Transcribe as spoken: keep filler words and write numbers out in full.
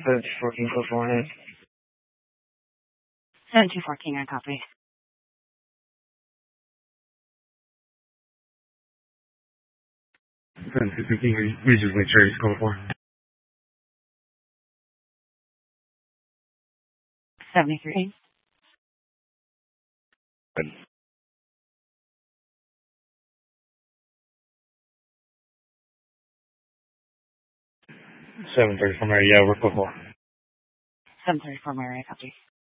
search for King California. seven two four King, I copy. seven two four King, Regis Lake Cherries, California. seventy-three. Good. seven thirty from there, yeah, we're football. seven thirty-four, Mary, I copy.